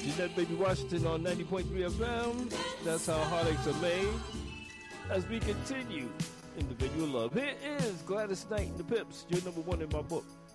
Jeanette Baby Washington on 90.3 FM. That's how heartaches are made. As we continue individual love. Here is Gladys Knight and the Pips, your number one in my book.